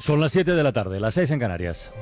Son las 7 de la tarde, las 6 en Canarias.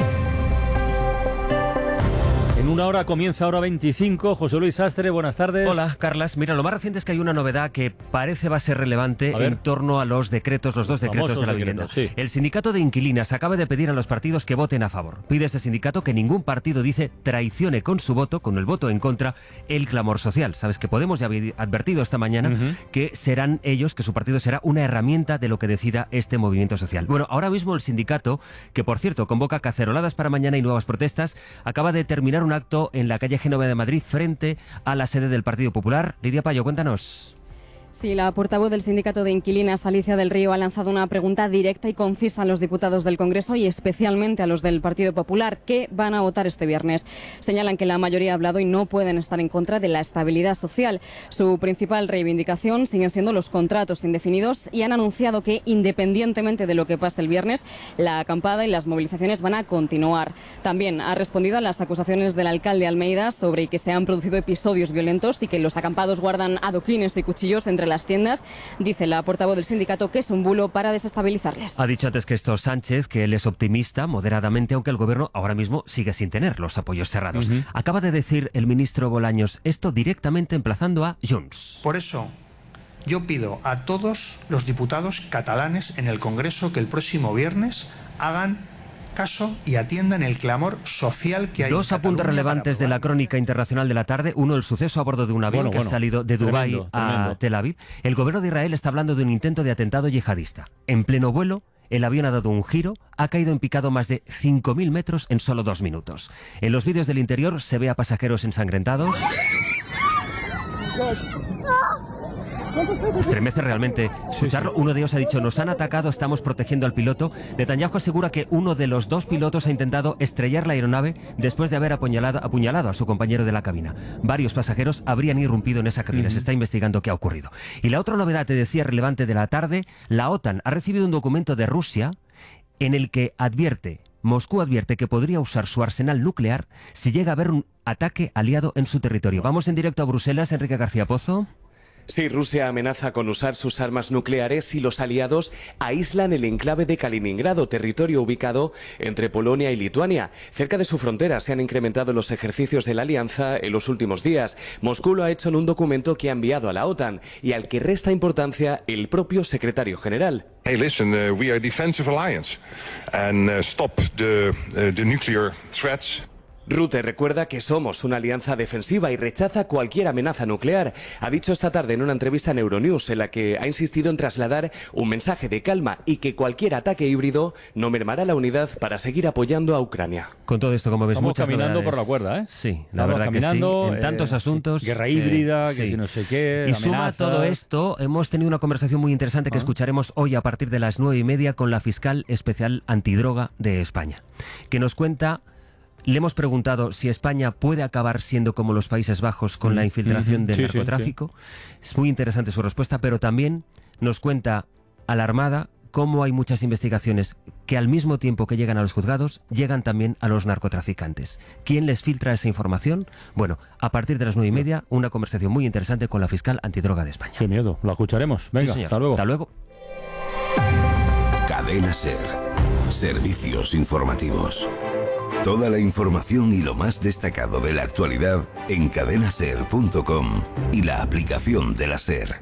En una hora comienza Hora 25. José Luis Sastre, buenas tardes. Hola, Carlas. Mira, lo más reciente es que hay una novedad que parece va a ser relevante en torno a los decretos, los dos decretos de la vivienda. Sí. El sindicato de inquilinas acaba de pedir a los partidos que voten a favor. Pide este sindicato que ningún partido, dice, traicione con su voto, con el voto en contra, el clamor social. Sabes que Podemos ya había advertido esta mañana que serán ellos, que su partido será una herramienta de lo que decida este movimiento social. Bueno, ahora mismo el sindicato, que por cierto convoca caceroladas para mañana y nuevas protestas, acaba de terminar un acto en la calle Génova de Madrid frente a la sede del Partido Popular. Lidia Payo, cuéntanos. Sí, la portavoz del Sindicato de Inquilinas, Alicia del Río, ha lanzado una pregunta directa y concisa a los diputados del Congreso y especialmente a los del Partido Popular. ¿Qué van a votar este viernes? Señalan que la mayoría ha hablado y no pueden estar en contra de la estabilidad social. Su principal reivindicación siguen siendo los contratos indefinidos y han anunciado que, independientemente de lo que pase el viernes, la acampada y las movilizaciones van a continuar. También ha respondido a las acusaciones del alcalde Almeida sobre que se han producido episodios violentos y que los acampados guardan adoquines y cuchillos entre las tiendas. Dice la portavoz del sindicato que es un bulo para desestabilizarles. Ha dicho antes que esto Sánchez, que él es optimista, moderadamente, aunque el gobierno ahora mismo sigue sin tener los apoyos cerrados. Acaba de decir el ministro Bolaños esto directamente emplazando a Junts. Por eso, yo pido a todos los diputados catalanes en el Congreso que el próximo viernes hagan caso y atiendan el clamor social que hay. Dos apuntes relevantes de la crónica internacional de la tarde. Uno, el suceso a bordo de un avión que ha salido de Dubái a Tel Aviv. El gobierno de Israel está hablando de un intento de atentado yihadista. En pleno vuelo, el avión ha dado un giro, ha caído en picado más de 5.000 metros en solo 2 minutos. En los vídeos del interior se ve a pasajeros ensangrentados. Estremece realmente escucharlo. Uno de ellos ha dicho: nos han atacado, estamos protegiendo al piloto. Netanyahu asegura que uno de los dos pilotos ha intentado estrellar la aeronave después de haber apuñalado a su compañero de la cabina. Varios pasajeros habrían irrumpido en esa cabina. Se está investigando qué ha ocurrido. Y la otra novedad, te decía, relevante de la tarde: la OTAN ha recibido un documento de Rusia en el que Moscú advierte que podría usar su arsenal nuclear si llega a haber un ataque aliado en su territorio. Vamos en directo a Bruselas, Enrique García Pozo. Sí, Rusia amenaza con usar sus armas nucleares si los aliados aíslan el enclave de Kaliningrado, territorio ubicado entre Polonia y Lituania. Cerca de su frontera se han incrementado los ejercicios de la alianza en los últimos días. Moscú lo ha hecho en un documento que ha enviado a la OTAN y al que resta importancia el propio secretario general. Hey, listen, we are a defensive alliance and stop the nuclear threats. Rutte recuerda que somos una alianza defensiva y rechaza cualquier amenaza nuclear. Ha dicho esta tarde en una entrevista en Euronews en la que ha insistido en trasladar un mensaje de calma y que cualquier ataque híbrido no mermará la unidad para seguir apoyando a Ucrania. Con todo esto, como ves, estamos muchas caminando novedades. por la cuerda, ¿eh? Sí, la verdad que sí. En tantos asuntos. Guerra híbrida, que si no sé qué, Y amenazas. suma todo esto, hemos tenido una conversación muy interesante que escucharemos hoy a partir de las 9:30 con la fiscal especial antidroga de España, que nos cuenta. Le hemos preguntado si España puede acabar siendo como los Países Bajos con la infiltración del narcotráfico. Es muy interesante su respuesta, pero también nos cuenta alarmada cómo hay muchas investigaciones que al mismo tiempo que llegan a los juzgados, llegan también a los narcotraficantes. ¿Quién les filtra esa información? Bueno, a partir de las 9:30, una conversación muy interesante con la fiscal antidroga de España. Qué miedo, lo escucharemos. Venga, sí, hasta luego. Hasta luego. Cadena SER. Servicios informativos. Toda la información y lo más destacado de la actualidad en cadenaser.com y la aplicación de la SER.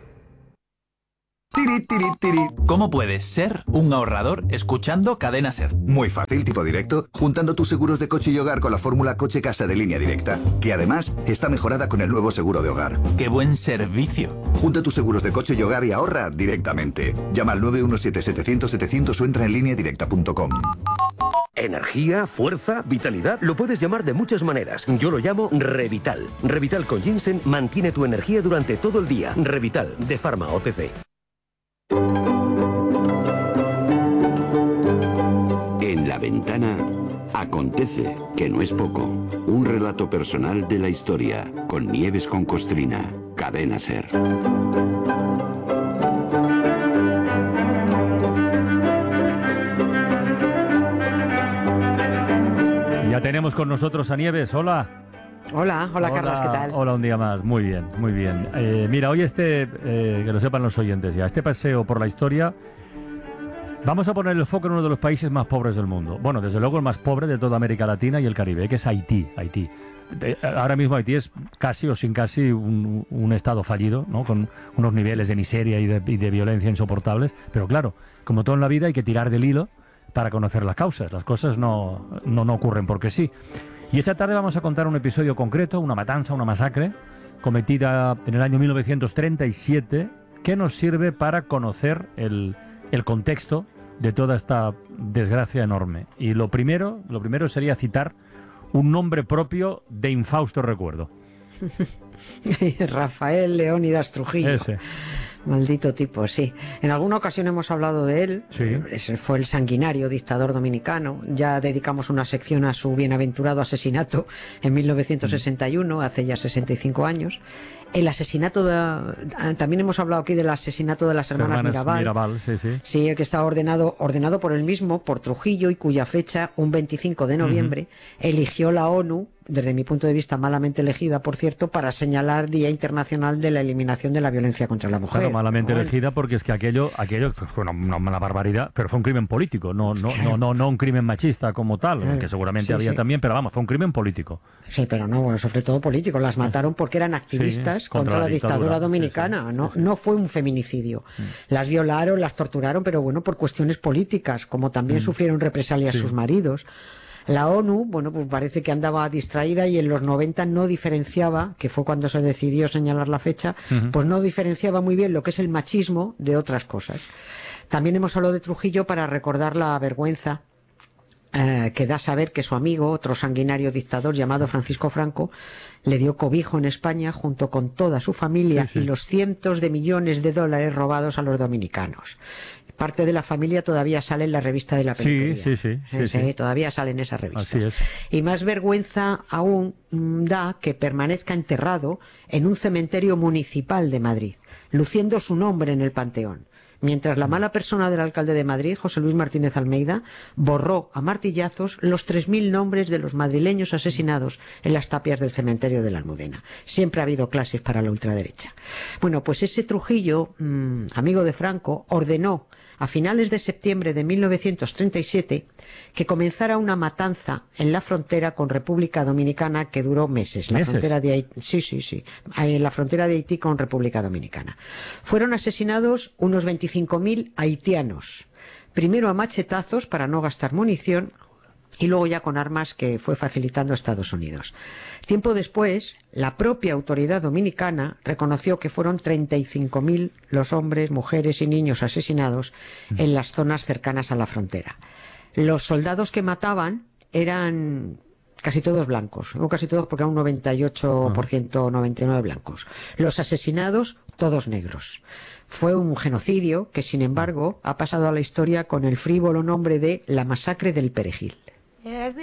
¿Cómo puedes ser un ahorrador escuchando Cadena SER? Muy fácil, tipo directo, juntando tus seguros de coche y hogar con la fórmula coche-casa de Línea Directa, que además está mejorada con el nuevo seguro de hogar. ¡Qué buen servicio! Junta tus seguros de coche y hogar y ahorra directamente. Llama al 917-700-700 o entra en lineadirecta.com. Energía, fuerza, vitalidad, lo puedes llamar de muchas maneras. Yo lo llamo Revital. Revital con ginseng mantiene tu energía durante todo el día. Revital, de Pharma OTC. En La Ventana acontece, que no es poco. Un relato personal de la historia, con Nieves con Costrina. Cadena SER. Ya tenemos con nosotros a Nieves. Hola. Hola Carlos, ¿qué tal? Hola, un día más, muy bien, muy bien. Mira, hoy que lo sepan los oyentes ya, este paseo por la historia Vamos a poner el foco en uno de los países más pobres del mundo. Bueno, desde luego el más pobre de toda América Latina y el Caribe, que es Haití. Ahora mismo Haití es casi o sin casi un estado fallido, ¿no? Con unos niveles de miseria y de violencia insoportables. Pero claro, como todo en la vida hay que tirar del hilo para conocer las causas. Las cosas no ocurren porque sí. Y esta tarde vamos a contar un episodio concreto, una matanza, una masacre, cometida en el año 1937, que nos sirve para conocer el contexto de toda esta desgracia enorme. Y lo primero sería citar un nombre propio de infausto recuerdo. Rafael Leónidas Trujillo. Ese. Maldito tipo, sí. En alguna ocasión hemos hablado de él. Sí. Ese fue el sanguinario dictador dominicano. Ya dedicamos una sección a su bienaventurado asesinato en 1961, hace ya 65 años. El asesinato también hemos hablado aquí del asesinato de las hermanas Mirabal. Sí. Sí, que está ordenado por él mismo, por Trujillo, y cuya fecha, un 25 de noviembre, eligió la ONU, desde mi punto de vista malamente elegida, por cierto, para señalar Día Internacional de la Eliminación de la Violencia contra la Mujer. Claro, malamente elegida porque es que aquello fue una barbaridad, pero fue un crimen político, no un crimen machista como tal, que seguramente había también, pero vamos, fue un crimen político. Sí, pero no, bueno, sobre todo político. Las mataron porque eran activistas contra la dictadura dominicana. Sí. No fue un feminicidio. Las violaron, las torturaron, pero bueno, por cuestiones políticas, como también sufrieron represalias sus maridos. La ONU, bueno, pues parece que andaba distraída y en los 90 no diferenciaba, que fue cuando se decidió señalar la fecha, pues no diferenciaba muy bien lo que es el machismo de otras cosas. También hemos hablado de Trujillo para recordar la vergüenza que da saber que su amigo, otro sanguinario dictador llamado Francisco Franco, le dio cobijo en España junto con toda su familia y los cientos de millones de dólares robados a los dominicanos. Parte de la familia todavía sale en la revista de la peluquería. Sí, todavía sale en esa revista. Así es. Y más vergüenza aún da que permanezca enterrado en un cementerio municipal de Madrid, luciendo su nombre en el panteón. Mientras la mala persona del alcalde de Madrid, José Luis Martínez Almeida, borró a martillazos los 3.000 nombres de los madrileños asesinados en las tapias del cementerio de la Almudena. Siempre ha habido clases para la ultraderecha. Bueno, pues ese Trujillo, amigo de Franco, ordenó a finales de septiembre de 1937 que comenzara una matanza en la frontera con República Dominicana que duró meses. Frontera de Haití, sí, en la frontera de Haití con República Dominicana. Fueron asesinados unos 25.000 haitianos, primero a machetazos para no gastar munición y luego ya con armas que fue facilitando Estados Unidos. Tiempo después, la propia autoridad dominicana reconoció que fueron 35.000 los hombres, mujeres y niños asesinados en las zonas cercanas a la frontera. Los soldados que mataban eran casi todos blancos, digo casi todos porque eran un 98%, 99 blancos. Los asesinados, todos negros. Fue un genocidio que, sin embargo, ha pasado a la historia con el frívolo nombre de la masacre del Perejil.